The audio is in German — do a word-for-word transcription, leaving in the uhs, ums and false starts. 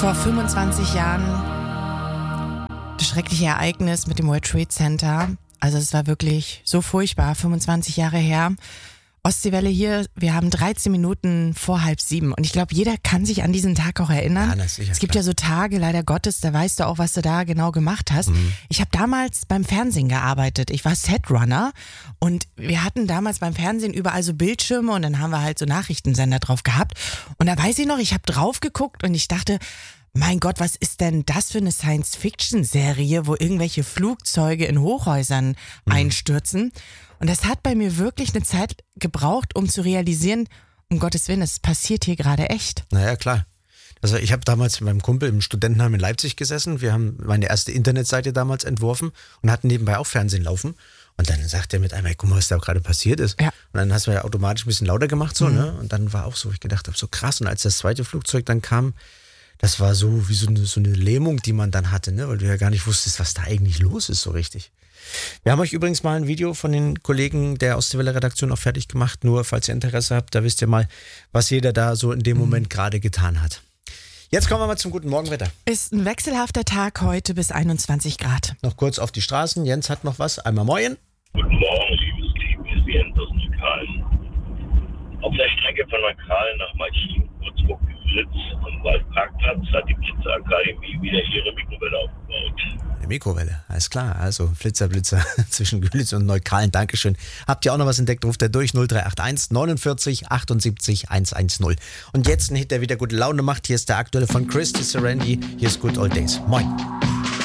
Vor fünfundzwanzig Jahren das schreckliche Ereignis mit dem World Trade Center. Also es war wirklich so furchtbar, fünfundzwanzig Jahre her. Ostseewelle hier, wir haben dreizehn Minuten vor halb sieben und ich glaube, jeder kann sich an diesen Tag auch erinnern. Ja, das ist sicher, es gibt klar. ja so Tage, leider Gottes, da weißt du auch, was du da genau gemacht hast. Mhm. Ich habe damals beim Fernsehen gearbeitet, ich war Setrunner und wir hatten damals beim Fernsehen überall so Bildschirme und dann haben wir halt so Nachrichtensender drauf gehabt und da weiß ich noch, ich habe drauf geguckt und ich dachte, mein Gott, was ist denn das für eine Science-Fiction-Serie, wo irgendwelche Flugzeuge in Hochhäusern Mhm. einstürzen? Und das hat bei mir wirklich eine Zeit gebraucht, um zu realisieren, um Gottes Willen, es passiert hier gerade echt. Naja, klar. Also ich habe damals mit meinem Kumpel im Studentenheim in Leipzig gesessen. Wir haben meine erste Internetseite damals entworfen und hatten nebenbei auch Fernsehen laufen. Und dann sagt er mit einmal, guck mal, was da gerade passiert ist. Ja. Und dann hast du ja automatisch ein bisschen lauter gemacht so, Mhm. ne? Und dann war auch so, ich gedacht habe, so krass. Und als das zweite Flugzeug dann kam, das war so wie so eine, so eine Lähmung, die man dann hatte, ne? Weil du ja gar nicht wusstest, was da eigentlich los ist so richtig. Wir haben euch übrigens mal ein Video von den Kollegen der Ostseewelle-Redaktion auch fertig gemacht. Nur falls ihr Interesse habt, da wisst ihr mal, was jeder da so in dem Moment gerade getan hat. Jetzt kommen wir mal zum guten Morgenwetter. Ist ein wechselhafter Tag heute bis einundzwanzig Grad. Noch kurz auf die Straßen. Jens hat noch was. Einmal moin. Guten Morgen, liebes Team. Hier ist Jens aus Neukölln. Auf der Strecke von Neukölln nach Malchin, kurz vor Güritz am Waldparkplatz, hat die Blitzerakademie wieder ihre Mikrowelle aufgebaut. Eine Mikrowelle, alles klar. Also Flitzer, Blitzer zwischen Güritz und Neukölln. Dankeschön. Habt ihr auch noch was entdeckt? Ruft er durch null drei acht eins neunundvierzig achtundsiebzig hundertzehn. Und jetzt ein Hit, der wieder gute Laune macht. Hier ist der aktuelle von Christy Serendi. Hier ist Good Old Days. Moin.